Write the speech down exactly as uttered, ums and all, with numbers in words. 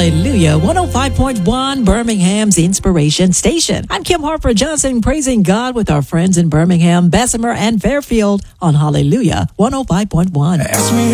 Hallelujah. one oh five point one, Birmingham's Inspiration Station. I'm Kim Harper Johnson, praising God with our friends in Birmingham, Bessemer, and Fairfield on Hallelujah one oh five point one. Ask me